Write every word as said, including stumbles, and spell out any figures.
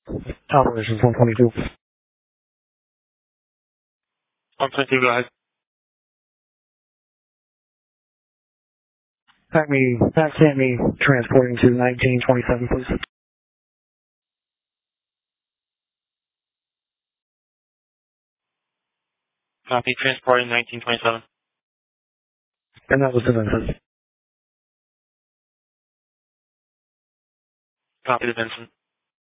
Operations one twenty-two. one twenty-two, go ahead. Pack me, pack Sammy transporting to nineteen twenty-seven, please. Copy, transporting nineteen twenty-seven. And that was the Vincent. Copy to Vincent.